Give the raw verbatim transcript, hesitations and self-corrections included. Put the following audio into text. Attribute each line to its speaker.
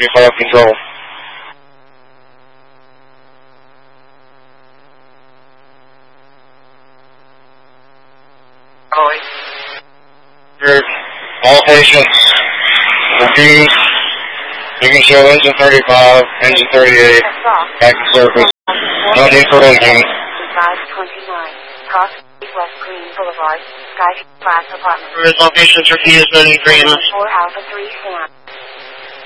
Speaker 1: three five control. All patients confused. You can show engine thirty-five, engine thirty-eight, back to surface. No need for engine.
Speaker 2: five twenty-nine, Cross West Green Boulevard, Sky Class Apartment.
Speaker 1: All patients refused, no need for engine.
Speaker 2: four Alpha three Sam.